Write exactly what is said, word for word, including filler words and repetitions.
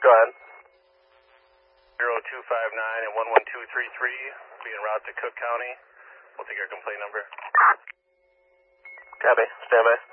Go ahead. zero two five nine and one one two three three, being route to Cook County. We'll take your complaint number. Copy. Stand by.